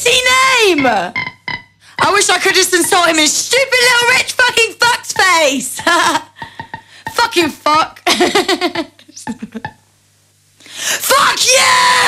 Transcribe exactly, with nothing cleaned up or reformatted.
name! I wish I could just insult him in stupid little rich fucking fuck's face! Fucking fuck. Fuck you!